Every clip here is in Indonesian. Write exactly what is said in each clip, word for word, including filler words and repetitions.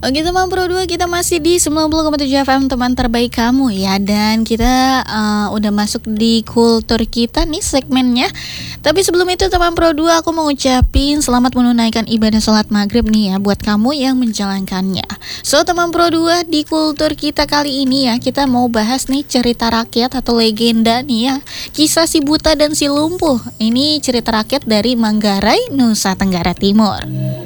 Oke teman Pro dua, kita masih di sembilan puluh koma tujuh F M, teman terbaik kamu ya. Dan kita uh, udah masuk di kultur kita nih segmennya. Tapi sebelum itu teman Pro dua, aku mau ngucapin selamat menunaikan ibadah sholat maghrib nih ya buat kamu yang menjalankannya. So teman Pro dua, di kultur kita kali ini ya, kita mau bahas nih cerita rakyat atau legenda nih ya, kisah si buta dan si lumpuh. Ini cerita rakyat dari Manggarai, Nusa Tenggara Timur.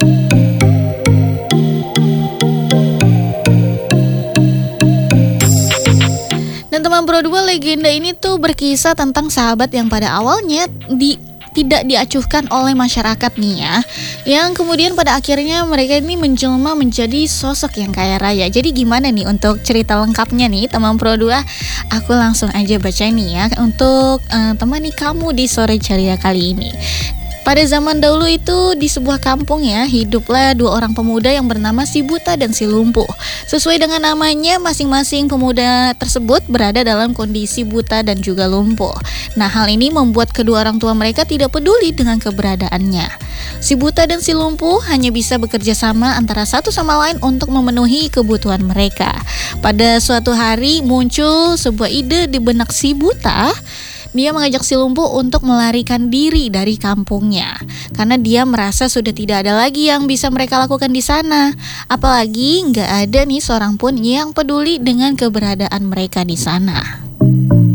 Dan teman Pro dua, legenda ini tuh berkisah tentang sahabat yang pada awalnya di tidak diacuhkan oleh masyarakat nih ya, yang kemudian pada akhirnya mereka ini menjelma menjadi sosok yang kaya raya. Jadi gimana nih untuk cerita lengkapnya nih teman Pro dua? Aku langsung aja baca nih ya untuk uh, temani kamu di sore ceria kali ini. Pada zaman dahulu itu di sebuah kampung ya, hiduplah dua orang pemuda yang bernama si buta dan si lumpuh. Sesuai dengan namanya, masing-masing pemuda tersebut berada dalam kondisi buta dan juga lumpuh. Nah, hal ini membuat kedua orang tua mereka tidak peduli dengan keberadaannya. Si buta dan si lumpuh hanya bisa bekerja sama antara satu sama lain untuk memenuhi kebutuhan mereka. Pada suatu hari muncul sebuah ide di benak si buta. Dia mengajak si lumpuh untuk melarikan diri dari kampungnya karena dia merasa sudah tidak ada lagi yang bisa mereka lakukan di sana. Apalagi nggak ada nih seorang pun yang peduli dengan keberadaan mereka di sana.